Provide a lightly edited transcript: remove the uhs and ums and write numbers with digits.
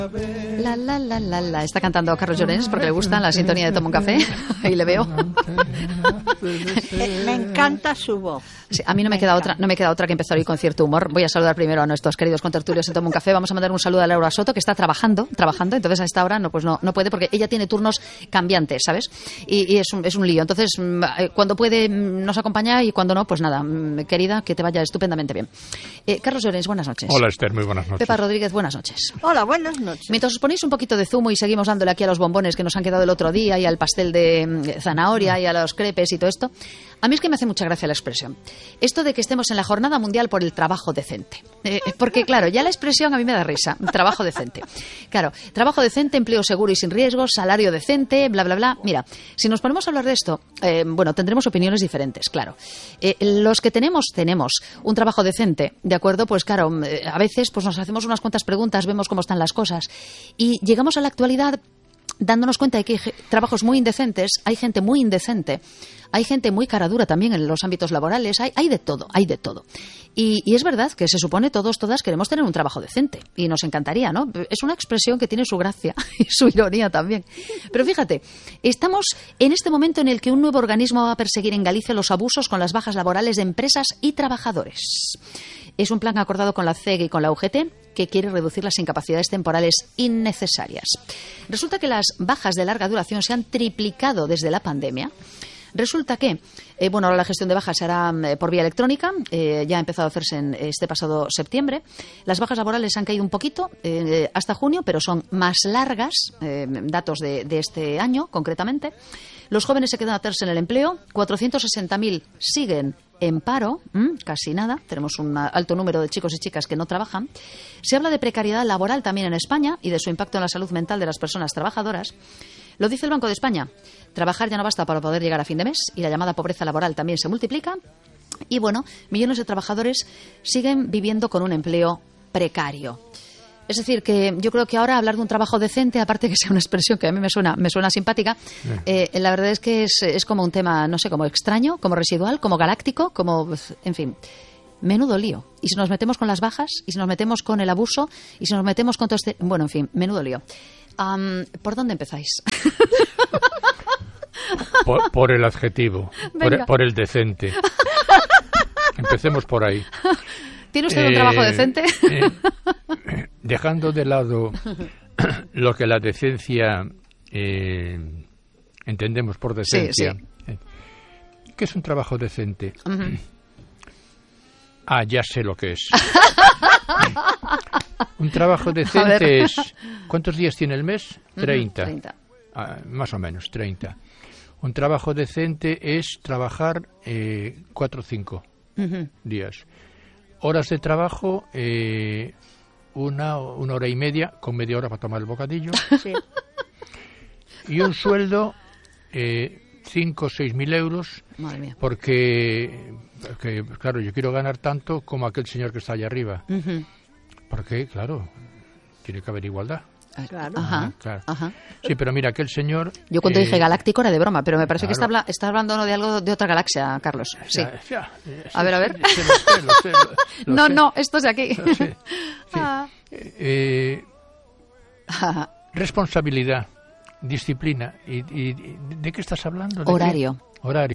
La, la, la, la, la. Está cantando Carlos Llorens porque le gusta la sintonía de Toma un café. Ahí le veo. Me encanta su voz. Sí, a mí no me queda otra que empezar hoy con cierto humor. Voy a saludar primero a nuestros queridos contertulios en Toma un café. Vamos a mandar un saludo a Laura Soto, que está trabajando, entonces a esta hora no puede porque ella tiene turnos cambiantes, ¿sabes? Y es un lío. Entonces, cuando puede nos acompaña y cuando no, pues nada, querida, que te vaya estupendamente bien. Carlos Llorens, buenas noches. Hola, Esther, muy buenas noches. Pepa Rodríguez, buenas noches. Hola, buenas noches. Mientras os ponéis un poquito de zumo y seguimos dándole aquí a los bombones que nos han quedado el otro día y al pastel de zanahoria y a los crepes y todo esto, a mí es que me hace mucha gracia la expresión. Esto de que estemos en la Jornada Mundial por el Trabajo Decente. Porque, claro, ya la expresión a mí me da risa. Trabajo decente. Claro, trabajo decente, empleo seguro y sin riesgos, salario decente, bla, bla, bla. Mira, si nos ponemos a hablar de esto, tendremos opiniones diferentes, claro. Los que tenemos un trabajo decente, ¿de acuerdo? Pues claro, a veces pues nos hacemos unas cuantas preguntas, vemos cómo están las cosas y llegamos a la actualidad dándonos cuenta de que hay trabajos muy indecentes, hay gente muy indecente, hay gente muy cara dura también en los ámbitos laborales, hay de todo. Y es verdad que se supone todas queremos tener un trabajo decente y nos encantaría, ¿no? Es una expresión que tiene su gracia y su ironía también. Pero fíjate, estamos en este momento en el que un nuevo organismo va a perseguir en Galicia los abusos con las bajas laborales de empresas y trabajadores. Es un plan acordado con la CEG y con la UGT que quiere reducir las incapacidades temporales innecesarias. Resulta que las bajas de larga duración se han triplicado desde la pandemia. Resulta que, ahora la gestión de bajas se hará por vía electrónica, ya ha empezado a hacerse en este pasado septiembre. Las bajas laborales han caído un poquito hasta junio, pero son más largas, datos de este año concretamente. Los jóvenes se quedan atrás en el empleo, 460.000 siguen en paro, casi nada, tenemos un alto número de chicos y chicas que no trabajan. Se habla de precariedad laboral también en España y de su impacto en la salud mental de las personas trabajadoras. Lo dice el Banco de España, trabajar ya no basta para poder llegar a fin de mes y la llamada pobreza laboral también se multiplica. Y millones de trabajadores siguen viviendo con un empleo precario. Es decir, que yo creo que ahora hablar de un trabajo decente, aparte que sea una expresión que a mí me suena simpática, la verdad es que es como un tema, no sé, como extraño, como residual, como galáctico, en fin, menudo lío. Y si nos metemos con las bajas, y si nos metemos con el abuso, y si nos metemos con todo este... Bueno, en fin, menudo lío. ¿Por dónde empezáis? Por el adjetivo, por el decente. Empecemos por ahí. ¿Tiene usted un trabajo decente? Dejando de lado lo que la decencia entendemos por decencia. Sí. ¿Qué es un trabajo decente? Uh-huh. Ya sé lo que es. Un trabajo decente es... ¿Cuántos días tiene el mes? 30. 30. Más o menos, 30. Un trabajo decente es trabajar 4 o 5 días. Horas de trabajo, una hora y media, con media hora para tomar el bocadillo. Sí. Y un sueldo, 5 o 6.000 euros. Madre mía. Porque, claro, yo quiero ganar tanto como aquel señor que está allá arriba. Uh-huh. Porque, claro, tiene que haber igualdad. Claro. Ajá, claro. Ajá. Sí, pero mira, aquel señor... Yo cuando dije galáctico era de broma, pero me parece claro. que está hablando de algo de otra galaxia, Carlos. Sí. A ver. Lo sé. No, esto es de aquí. Sí. Responsabilidad, disciplina. ¿Y de qué estás hablando? Horario. Horario.